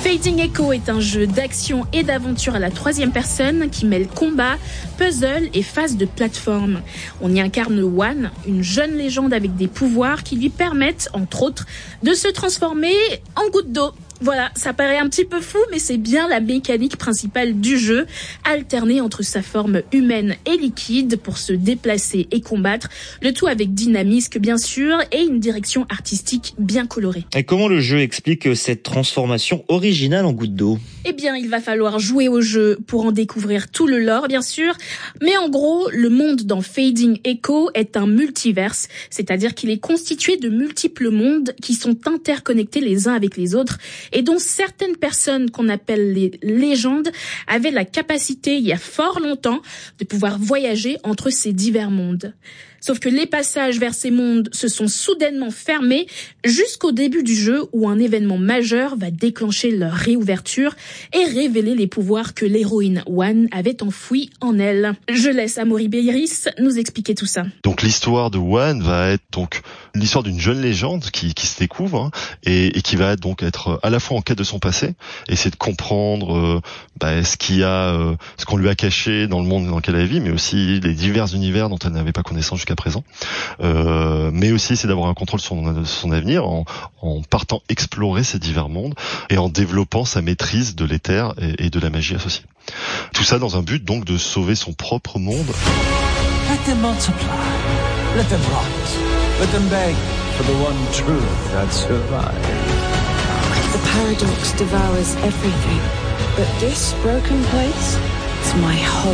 Fading Echo est un jeu d'action et d'aventure à la troisième personne qui mêle combat, puzzle et phase de plateforme. On y incarne One, une jeune légende avec des pouvoirs qui lui permettent, entre autres, de se transformer en goutte d'eau. Voilà, ça paraît un petit peu fou, mais c'est bien la mécanique principale du jeu, alterner entre sa forme humaine et liquide pour se déplacer et combattre, le tout avec dynamisme bien sûr et une direction artistique bien colorée. Et comment le jeu explique cette transformation originale en goutte d'eau ? Eh bien, il va falloir jouer au jeu pour en découvrir tout le lore, bien sûr, mais en gros, le monde dans Fading Echo est un multiverse, c'est-à-dire qu'il est constitué de multiples mondes qui sont interconnectés les uns avec les autres, et dont certaines personnes qu'on appelle les légendes avaient la capacité, il y a fort longtemps, de pouvoir voyager entre ces divers mondes. Sauf que les passages vers ces mondes se sont soudainement fermés jusqu'au début du jeu où un événement majeur va déclencher leur réouverture et révéler les pouvoirs que l'héroïne One avait enfouis en elle. Je laisse Amaury Beiris nous expliquer tout ça. Donc l'histoire de One va être donc l'histoire d'une jeune légende qui se découvre et qui va donc être à la fois en quête de son passé, essayer de comprendre ce qu'on lui a caché dans le monde dans lequel elle vit, mais aussi les divers univers dont elle n'avait pas connaissance jusqu'à présent, mais aussi c'est d'avoir un contrôle de son avenir en partant explorer ces divers mondes et en développant sa maîtrise de l'éther et de la magie associée. Tout ça dans un but donc de sauver son propre monde. Let them multiply, let them rot, let them beg for the one truth that survives. The paradox devours everything, but this broken place is my home.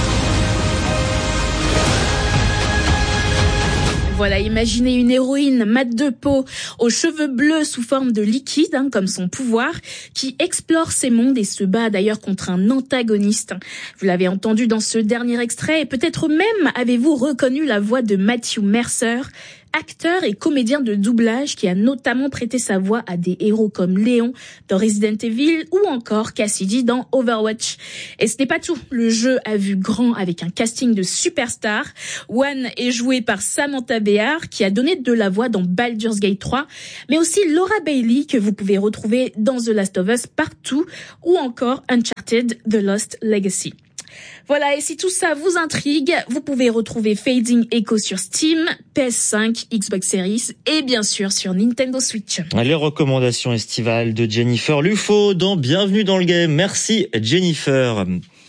Voilà, imaginez une héroïne mate de peau, aux cheveux bleus sous forme de liquide, comme son pouvoir, qui explore ces mondes et se bat d'ailleurs contre un antagoniste. Vous l'avez entendu dans ce dernier extrait et peut-être même avez-vous reconnu la voix de Matthew Mercer, acteur et comédien de doublage qui a notamment prêté sa voix à des héros comme Léon dans Resident Evil ou encore Cassidy dans Overwatch. Et ce n'est pas tout, le jeu a vu grand avec un casting de superstars. One est joué par Samantha Béard qui a donné de la voix dans Baldur's Gate 3, mais aussi Laura Bailey que vous pouvez retrouver dans The Last of Us partout ou encore Uncharted The Lost Legacy. Voilà, et si tout ça vous intrigue, vous pouvez retrouver Fading Echo sur Steam, PS5, Xbox Series et bien sûr sur Nintendo Switch. Les recommandations estivales de Jennifer Lufo dans Bienvenue dans le Game. Merci Jennifer.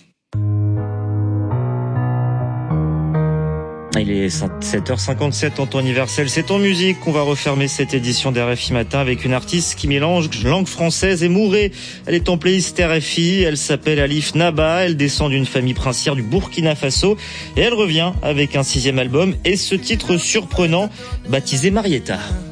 Il est 7h57 en temps universel. C'est en musique qu'on va refermer cette édition d'RFI Matin avec une artiste qui mélange langue française et mourée. Elle est en playlist RFI. Elle s'appelle Alif Naba. Elle descend d'une famille princière du Burkina Faso. Et elle revient avec un 6e album et ce titre surprenant baptisé Marietta.